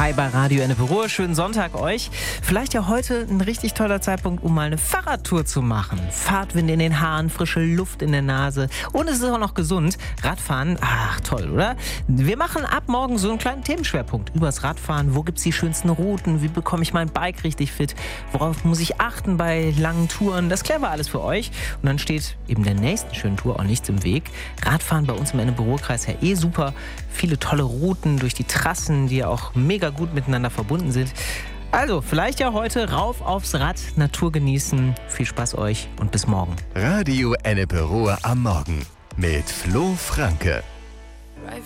Hi bei Radio Ennepe Ruhr. Schönen Sonntag euch. Vielleicht ja heute ein richtig toller Zeitpunkt, um mal eine Fahrradtour zu machen. Fahrtwind in den Haaren, frische Luft in der Nase und es ist auch noch gesund. Radfahren, ach toll, oder? Wir machen ab morgen so einen kleinen Themenschwerpunkt übers Radfahren. Wo gibt's die schönsten Routen? Wie bekomme ich mein Bike richtig fit? Worauf muss ich achten bei langen Touren? Das klären wir alles für euch. Und dann steht eben der nächsten schönen Tour auch nichts im Weg. Radfahren bei uns im Ennepe Ruhr-Kreis ja super. Viele tolle Routen durch die Trassen, die ja auch mega gut miteinander verbunden sind. Also, vielleicht ja heute rauf aufs Rad, Natur genießen. Viel Spaß euch und bis morgen. Radio Ennepe Ruhr am Morgen mit Flo Franke.